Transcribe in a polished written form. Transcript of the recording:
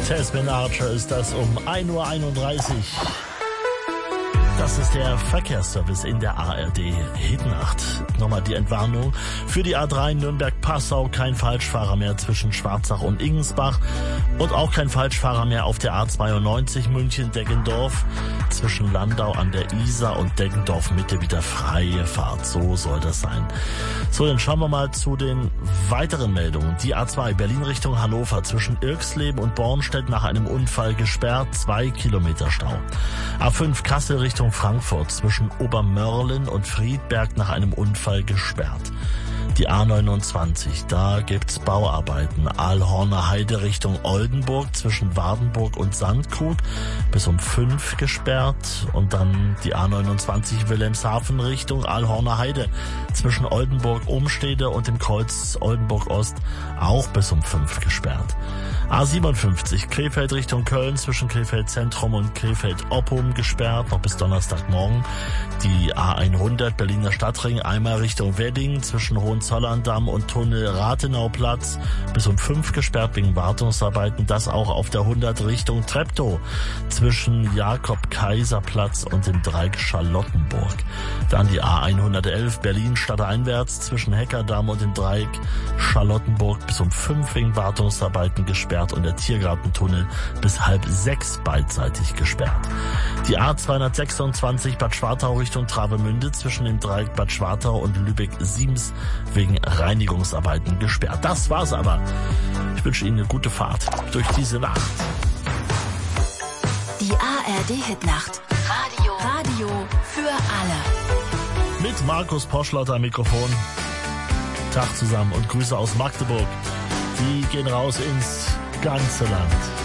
Tasman Archer ist das um 1:31 Uhr. Das ist der Verkehrsservice in der ARD Hitnacht. Nochmal die Entwarnung. Für die A3 Nürnberg-Passau kein Falschfahrer mehr zwischen Schwarzach und Ingensbach. Und auch kein Falschfahrer mehr auf der A92 München-Deggendorf. Zwischen Landau an der Isar und Deggendorf Mitte wieder freie Fahrt. So soll das sein. So, dann schauen wir mal zu den weiteren Meldungen. Die A2 Berlin Richtung Hannover zwischen Irxleben und Bornstedt nach einem Unfall gesperrt. 2 Kilometer Stau. A5 Kassel Richtung Frankfurt zwischen Obermörlen und Friedberg nach einem Unfall gesperrt. Die A29, da gibt's Bauarbeiten. Aalhorner Heide Richtung Oldenburg zwischen Wardenburg und Sandkrug bis um 5 gesperrt. Und dann die A29 Wilhelmshaven Richtung Aalhorner Heide zwischen Oldenburg Umstede und dem Kreuz Oldenburg Ost auch bis um 5 gesperrt. A57 Krefeld Richtung Köln zwischen Krefeld Zentrum und Krefeld Oppum gesperrt, noch bis Donnerstagmorgen. Die A100 Berliner Stadtring einmal Richtung Wedding zwischen Hohenzollern-Damm und Tunnel Rathenauplatz bis um 5 gesperrt wegen Wartungsarbeiten. Das auch auf der 100 Richtung Treptow zwischen Jakob-Kaiser-Platz und dem Dreieck Charlottenburg. Dann die A111 Berlin stadteinwärts zwischen Heckerdamm und dem Dreieck Charlottenburg bis um 5 wegen Wartungsarbeiten gesperrt und der Tiergartentunnel bis 5:30 beidseitig gesperrt. Die A226 Bad Schwartau Richtung Travemünde zwischen dem Dreieck Bad Schwartau und Lübeck-Siems wegen Reinigungsarbeiten gesperrt. Das war's aber. Ich wünsche Ihnen eine gute Fahrt durch diese Nacht. Die ARD Hitnacht. Radio für alle. Mit Markus Poschlotter am Mikrofon. Tag zusammen und Grüße aus Magdeburg. Die gehen raus ins ganze Land.